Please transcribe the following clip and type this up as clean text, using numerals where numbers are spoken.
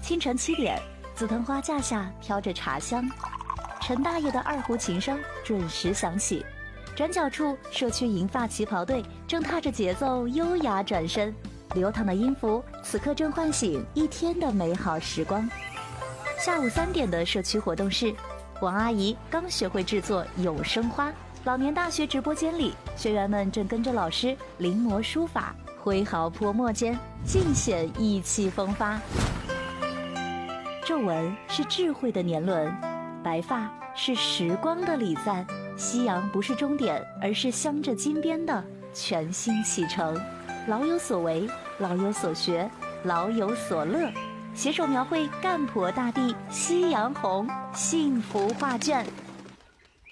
清晨7点，紫藤花架下飘着茶香，陈大爷的二胡琴声准时响起。转角处，社区银发旗袍队正踏着节奏优雅转身，流淌的音符此刻正唤醒一天的美好时光。下午3点的社区活动室，王阿姨刚学会制作有声花。老年大学直播间里，学员们正跟着老师临摹书法，挥毫泼墨间尽显意气风发。皱纹是智慧的年轮，白发是时光的礼赞。夕阳不是终点，而是镶着金边的全新启程。老有所为，老有所学，老有所乐，携手描绘赣婆大地夕阳红幸福画卷。